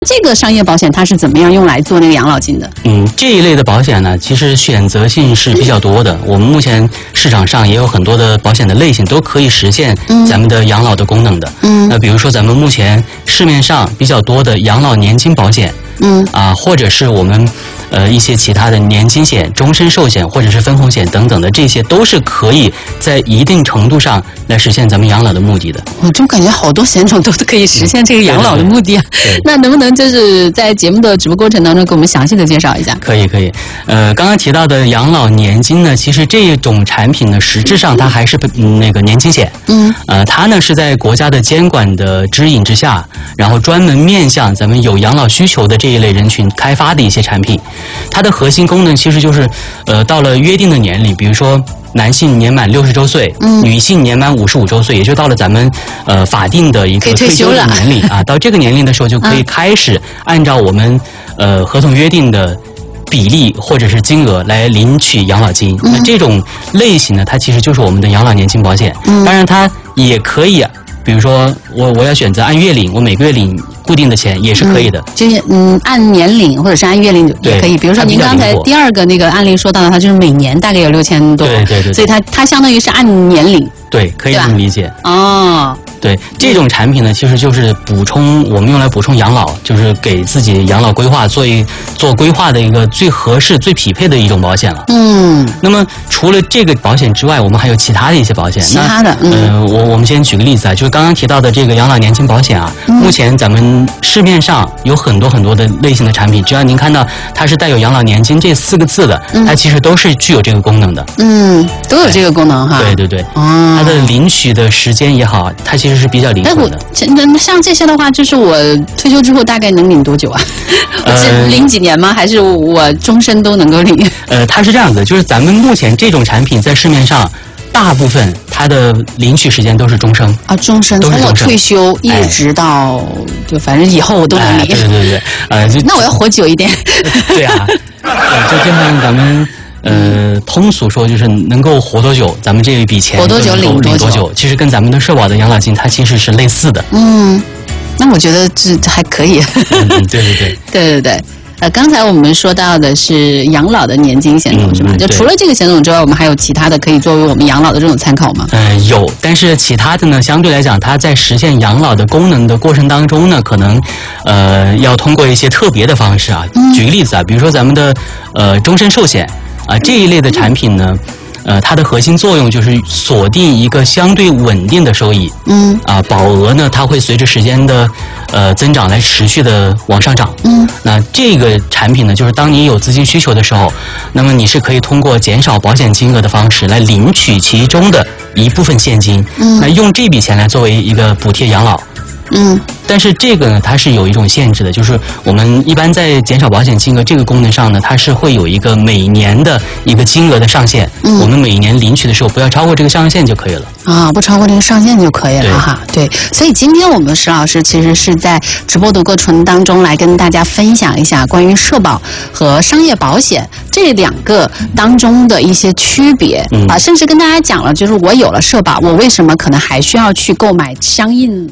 这个商业保险它是怎么样用来做那个养老金的？ 这一类的保险呢，其实选择性是比较多的。我们目前市场上也有很多的保险的类型都可以实现咱们的养老的功能的。那比如说咱们目前市面上比较多的养老年金保险，或者是我们一些其他的年金险、终身寿险或者是分红险等等的，这些都是可以在一定程度上来实现咱们养老的目的的。 我就感觉好多险种都可以实现这个养老的目的啊。那能不能就是在节目的直播过程当中给我们详细的介绍一下？ 可以。刚刚提到的养老年金呢，其实这种产品呢，实质上它还是那个年金险。它呢是在国家的监管的指引之下，然后专门面向咱们有养老需求的这一类人群开发的一些产品。它的核心功能其实就是，到了约定的年龄，比如说男性年满60周岁，女性年满55周岁，也就到了咱们法定的一个退休的年龄啊。到这个年龄的时候，就可以开始按照我们合同约定的比例或者是金额来领取养老金。那这种类型呢，它其实就是我们的养老年金保险。当然，它也可以，比如说我要选择按月领，我每个月领固定的钱也是可以的。 就是按年领或者是按月领也可以。比如说您刚才第二个那个案例说到的，它就是每年大概有6000多。 对。 所以它相当于是按年领。 对，可以这么理解。 哦。 对，这种产品呢，其实就是我们用来补充养老，就是给自己养老规划做规划的一个最合适、最匹配的一种保险了。那么除了这个保险之外，我们还有其他的一些保险。 其他的， 我们先举个例子啊，就是刚刚提到的这个养老年金保险啊，目前咱们市面上有很多的类型的产品，只要您看到它是带有养老年金这4个字的，它其实都是具有这个功能的。都有这个功能哈。对。它的领取的时间也好，它其实是比较灵活的。 像这些的话，就是我退休之后大概能领多久啊？我是领几年吗？还是我终身都能够领？ 它是这样的，就是咱们目前这种产品在市面上，大部分它的领取时间都是终身啊，终身，从我退休一直到就反正以后我都能领。 对， 那我要活久一点。 对啊，就像咱们。通俗说就是能够活多久，咱们这一笔钱活多久领多久， 其实跟咱们的社保的养老金它其实是类似的。 那我觉得这还可以。对。刚才我们说到的是养老的年金险种是吧？就除了这个险种之外，我们还有其他的可以作为我们养老的这种参考吗？ 有，但是其他的呢，相对来讲，它在实现养老的功能的过程当中呢，可能要通过一些特别的方式啊。举个例子啊，比如说咱们的终身寿险啊这一类的产品呢。它的核心作用就是锁定一个相对稳定的收益。保额呢，它会随着时间的增长来持续的往上涨。那这个产品呢，就是当你有资金需求的时候，那么你是可以通过减少保险金额的方式来领取其中的一部分现金，那用这笔钱来作为一个补贴养老。但是这个呢，它是有一种限制的，就是我们一般在减少保险金额这个功能上呢，它是会有一个每年的一个金额的上限。我们每年领取的时候不要超过这个上限就可以了。 不超过这个上限就可以了哈。对，所以今天我们石老师其实是在直播的过程当中来跟大家分享一下关于社保和商业保险这2个当中的一些区别甚至跟大家讲了，就是我有了社保，我为什么可能还需要去购买相应。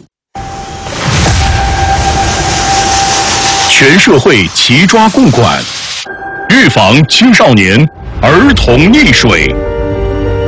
全社会齐抓共管，预防青少年儿童溺水。